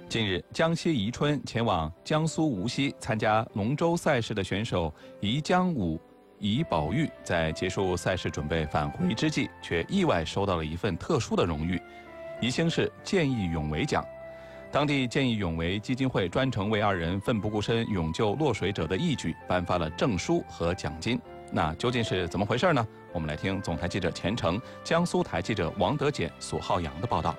近日，江西宜春前往江苏无锡参加龙舟赛事的选手宜江武、宜宝玉，在结束赛事准备返回之际，却意外收到了一份特殊的荣誉——宜兴市见义勇为奖。当地见义勇为基金会专程为2人奋不顾身勇救落水者的义举颁发了证书和奖金。那究竟是怎么回事呢？我们来听总台记者钱程、江苏台记者王德简、索浩洋的报道。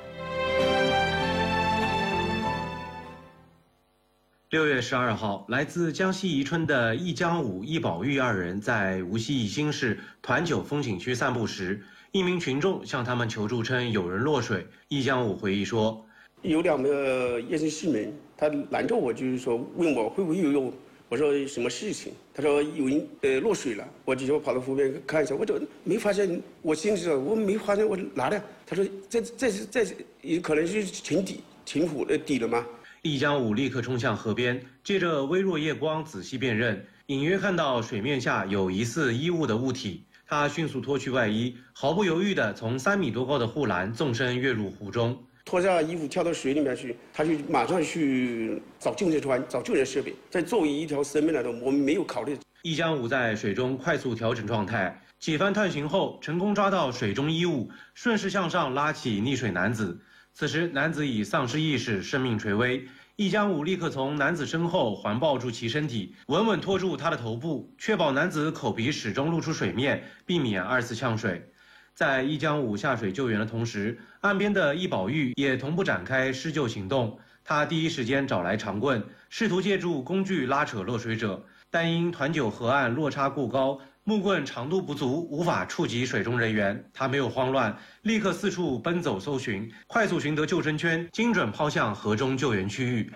6月12号，来自江西宜春的易江武、易宝玉2人在无锡宜兴市团九风景区散步时，一名群众向他们求助称有人落水。易江武回忆说， 有2个夜间市民，他拦着我，就是说问我会不会游泳。我说什么事情？他说有人落水了。我就跑到湖边看一下，我就没发现，我心里我没发现我哪里。他说这也可能是秦湖的底了吗？ 易江武立刻冲向河边，借着微弱夜光仔细辨认，隐约看到水面下有疑似衣物的物体。他迅速脱去外衣，毫不犹豫地从3米多高的护栏纵身跃入湖中， 脱下衣服跳到水里面去。他就马上去找救生船、找救援设备。在作为一条生命来说，我们没有考虑。 易江武在水中快速调整状态，几番探寻后，成功抓到水中衣物，顺势向上拉起溺水男子。此时，男子已丧失意识，生命垂危。易江武立刻从男子身后环抱住其身体，稳稳拖住他的头部，确保男子口鼻始终露出水面，避免2次呛水。在易江武下水救援的同时，岸边的易宝玉也同步展开施救行动。他第一时间找来长棍，试图借助工具拉扯落水者，但因团九河岸落差过高，木棍长度不足，无法触及水中人员。他没有慌乱，立刻四处奔走搜寻，快速寻得救生圈，精准抛向河中救援区域。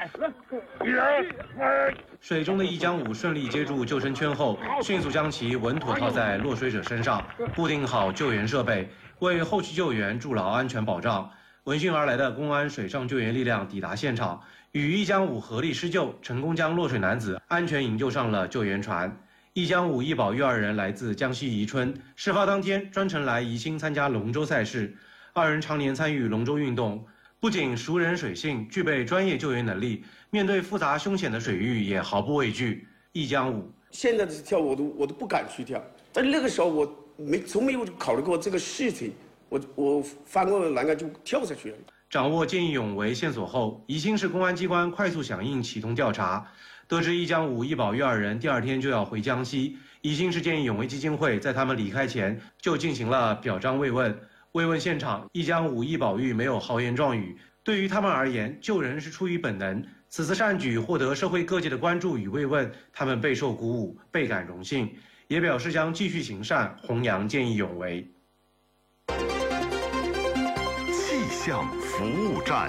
水中的易江武顺利接住救生圈后，迅速将其稳妥套在落水者身上，固定好救援设备，为后续救援筑牢安全保障。闻讯而来的公安水上救援力量抵达现场，与易江武合力施救，成功将落水男子安全营救上了救援船。易江武、易宝玉2人来自江西宜春，事发当天专程来宜兴参加龙舟赛事。2人常年参与龙舟运动，不仅熟人水性，具备专业救援能力，面对复杂凶险的水域也毫不畏惧。易江武： 现在跳我都不敢去跳，在那个时候我从没有考虑过这个事情。我翻过栏杆就跳下去了。 掌握见义勇为线索后，宜兴市公安机关快速响应，启动调查。得知易江武、易宝玉2人第2天就要回江西，宜兴市见义勇为基金会在他们离开前就进行了表彰慰问。慰问现场，易江武、易宝玉没有豪言壮语，对于他们而言，救人是出于本能。此次善举获得社会各界的关注与慰问，他们备受鼓舞，倍感荣幸，也表示将继续行善，弘扬见义勇为。 气象服务站。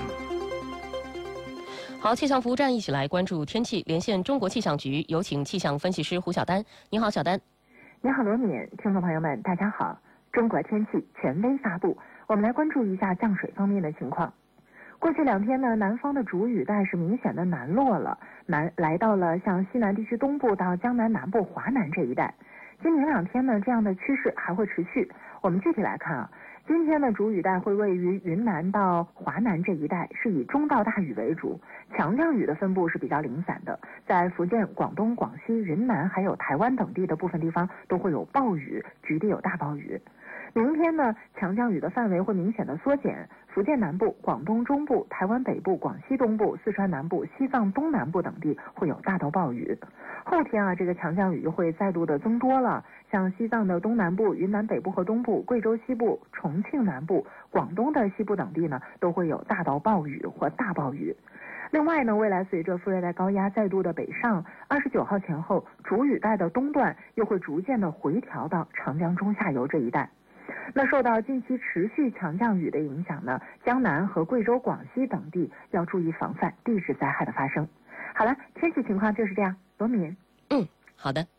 好，气象服务站一起来关注天气，连线中国气象局，有请气象分析师胡晓丹。你好，小丹。 你好，罗敏，听众朋友们，大家好。中国天气权威发布，我们来关注一下降水方面的情况。过去2天呢，南方的主雨带是明显的南落了，来到了像西南地区东部到江南南部、华南这一带。今明2天呢，这样的趋势还会持续。我们具体来看啊，今天的主雨带会位于云南到华南这一带，是以中到大雨为主，强降雨的分布是比较零散的，在福建、广东、广西、云南还有台湾等地的部分地方都会有暴雨，局地有大暴雨。明天呢，强降雨的范围会明显的缩减，福建南部、广东中部、台湾北部、广西东部、四川南部、西藏东南部等地会有大到暴雨。后天啊，这个强降雨又会再度的增多了，像西藏的东南部、云南北部和东部、贵州西部、重庆南部、广东的西部等地呢，都会有大到暴雨或大暴雨。另外呢，未来随着副热带高压再度的北上，29号前后，主雨带的东段又会逐渐的回调到长江中下游这一带。那受到近期持续强降雨的影响呢，江南和贵州、广西等地要注意防范地质灾害的发生。好了，天气情况就是这样。罗敏， 好的。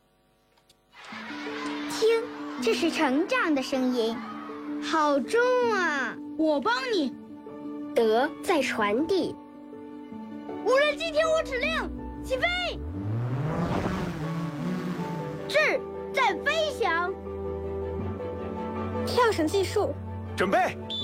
听，这是成长的声音，好重啊！ 我帮你。 德在传递。 无人机听我指令，起飞。智在飞翔。 跳绳计数， 准备。